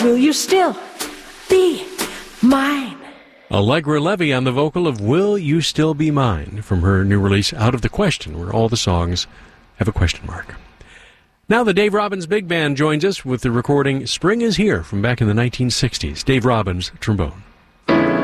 Will you still be mine? Allegra Levy on the vocal of Will You Still Be Mine from her new release Out of the Question, where all the songs have a question mark. Now the Dave Robbins Big Band joins us with the recording Spring Is Here from back in the 1960s. Dave Robbins, trombone.